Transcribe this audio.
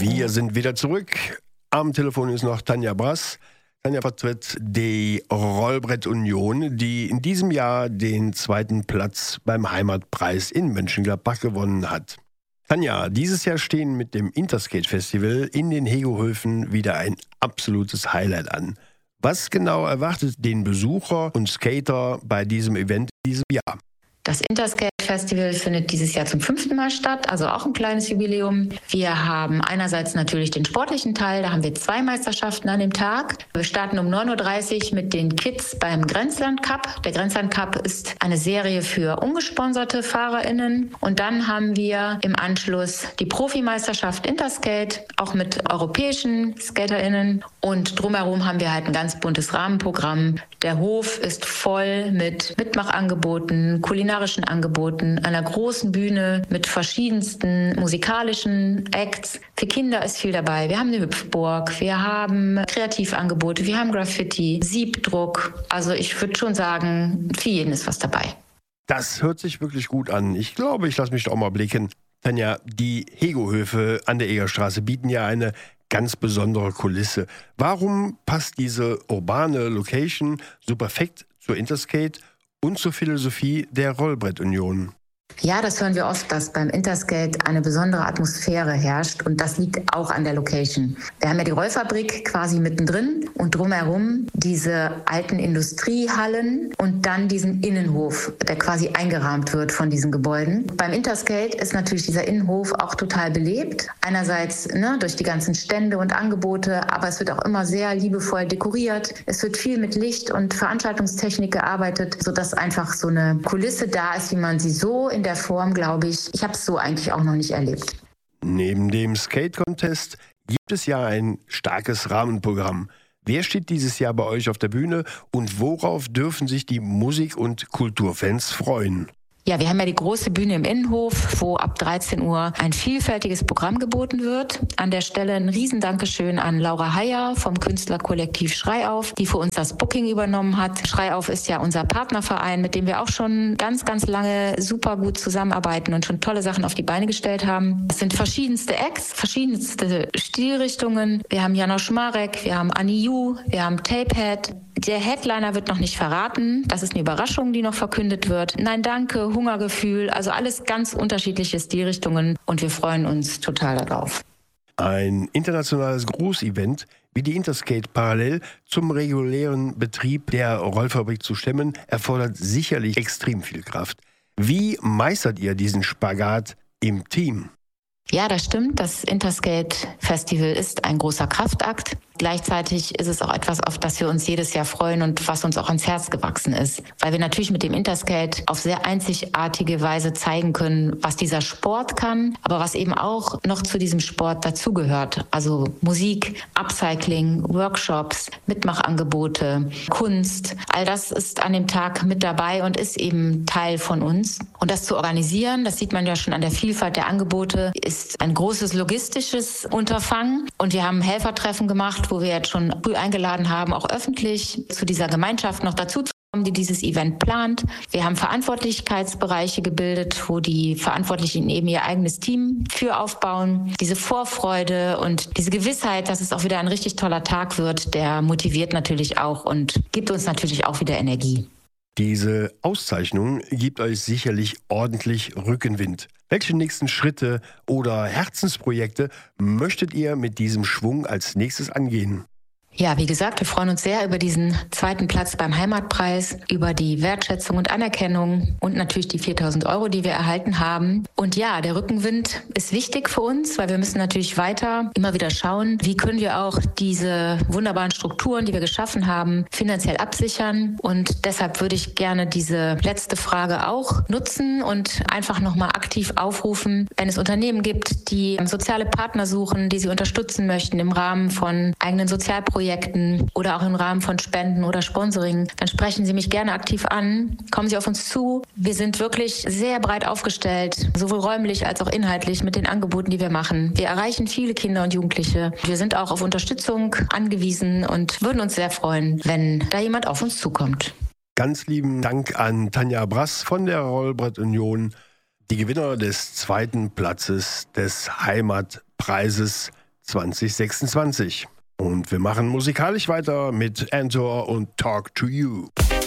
Wir sind wieder zurück. Am Telefon ist noch Tanja Brass. Tanja vertritt die Rollbrett Union, die in diesem Jahr den 2. Platz beim Heimatpreis in Mönchengladbach gewonnen hat. Tanja, dieses Jahr stehen mit dem Interskate Festival in den Hegohöfen wieder ein absolutes Highlight an. Was genau erwartet den Besucher und Skater bei diesem Event in diesem Jahr? Das Interskate Festival findet dieses Jahr zum 5. Mal statt, also auch ein kleines Jubiläum. Wir haben einerseits natürlich den sportlichen Teil, da haben wir 2 Meisterschaften an dem Tag. Wir starten um 9.30 Uhr mit den Kids beim Grenzland Cup. Der Grenzland Cup ist eine Serie für ungesponserte FahrerInnen. Und dann haben wir im Anschluss die Profimeisterschaft Interskate, auch mit europäischen SkaterInnen. Und drumherum haben wir halt ein ganz buntes Rahmenprogramm. Der Hof ist voll mit Mitmachangeboten, kulinarischen Angeboten, einer großen Bühne mit verschiedensten musikalischen Acts. Für Kinder ist viel dabei. Wir haben eine Hüpfburg, wir haben Kreativangebote, wir haben Graffiti, Siebdruck. Also ich würde schon sagen, für jeden ist was dabei. Das hört sich wirklich gut an. Ich glaube, ich lasse mich doch mal blicken. Tanja, die Hegohöfe an der Egerstraße bieten ja eine ganz besondere Kulisse. Warum passt diese urbane Location so perfekt zur Interskate und zur Philosophie der Rollbrett Union? Ja, das hören wir oft, dass beim Interskate eine besondere Atmosphäre herrscht und das liegt auch an der Location. Wir haben ja die Rollfabrik quasi mittendrin und drumherum diese alten Industriehallen und dann diesen Innenhof, der quasi eingerahmt wird von diesen Gebäuden. Beim Interskate ist natürlich dieser Innenhof auch total belebt. Einerseits durch die ganzen Stände und Angebote, aber es wird auch immer sehr liebevoll dekoriert. Es wird viel mit Licht und Veranstaltungstechnik gearbeitet, sodass einfach so eine Kulisse da ist, wie man sie so in der Form, glaube ich habe es so eigentlich auch noch nicht erlebt. Neben dem Skate-Contest gibt es ja ein starkes Rahmenprogramm. Wer steht dieses Jahr bei euch auf der Bühne und worauf dürfen sich die Musik- und Kulturfans freuen? Ja, wir haben ja die große Bühne im Innenhof, wo ab 13 Uhr ein vielfältiges Programm geboten wird. An der Stelle ein Riesendankeschön an Laura Heyer vom Künstlerkollektiv Schreiauf, die für uns das Booking übernommen hat. Schreiauf ist ja unser Partnerverein, mit dem wir auch schon ganz, ganz lange super gut zusammenarbeiten und schon tolle Sachen auf die Beine gestellt haben. Es sind verschiedenste Acts, verschiedenste Stilrichtungen. Wir haben Janosch Marek, wir haben Annie Yu, wir haben Tapehead. Der Headliner wird noch nicht verraten. Das ist eine Überraschung, die noch verkündet wird. Nein, danke, Hungergefühl, also alles ganz unterschiedliche Stilrichtungen und wir freuen uns total darauf. Ein internationales Großevent wie die Interskate parallel zum regulären Betrieb der Rollfabrik zu stemmen, erfordert sicherlich extrem viel Kraft. Wie meistert ihr diesen Spagat im Team? Ja, das stimmt. Das Interskate Festival ist ein großer Kraftakt. Gleichzeitig ist es auch etwas, auf das wir uns jedes Jahr freuen und was uns auch ans Herz gewachsen ist. Weil wir natürlich mit dem Interskate auf sehr einzigartige Weise zeigen können, was dieser Sport kann, aber was eben auch noch zu diesem Sport dazugehört. Also Musik, Upcycling, Workshops, Mitmachangebote, Kunst. All das ist an dem Tag mit dabei und ist eben Teil von uns. Und das zu organisieren, das sieht man ja schon an der Vielfalt der Angebote, ist ein großes logistisches Unterfangen. Und wir haben Helfertreffen gemacht, wo wir jetzt schon früh eingeladen haben, auch öffentlich zu dieser Gemeinschaft noch dazu zu kommen, die dieses Event plant. Wir haben Verantwortlichkeitsbereiche gebildet, wo die Verantwortlichen eben ihr eigenes Team für aufbauen. Diese Vorfreude und diese Gewissheit, dass es auch wieder ein richtig toller Tag wird, der motiviert natürlich auch und gibt uns natürlich auch wieder Energie. Diese Auszeichnung gibt euch sicherlich ordentlich Rückenwind. Welche nächsten Schritte oder Herzensprojekte möchtet ihr mit diesem Schwung als nächstes angehen? Ja, wie gesagt, wir freuen uns sehr über diesen 2. Platz beim Heimatpreis, über die Wertschätzung und Anerkennung und natürlich die 4.000 €, die wir erhalten haben. Und ja, der Rückenwind ist wichtig für uns, weil wir müssen natürlich weiter immer wieder schauen, wie können wir auch diese wunderbaren Strukturen, die wir geschaffen haben, finanziell absichern. Und deshalb würde ich gerne diese letzte Frage auch nutzen und einfach nochmal aktiv aufrufen, wenn es Unternehmen gibt, die soziale Partner suchen, die sie unterstützen möchten im Rahmen von eigenen Sozialprojekten oder auch im Rahmen von Spenden oder Sponsoring, dann sprechen Sie mich gerne aktiv an. Kommen Sie auf uns zu. Wir sind wirklich sehr breit aufgestellt, sowohl räumlich als auch inhaltlich mit den Angeboten, die wir machen. Wir erreichen viele Kinder und Jugendliche. Wir sind auch auf Unterstützung angewiesen und würden uns sehr freuen, wenn da jemand auf uns zukommt. Ganz lieben Dank an Tanja Brass von der Rollbrett Union, die Gewinner des 2. Platzes des Heimatpreises 2026. Und wir machen musikalisch weiter mit Antor und Talk to You.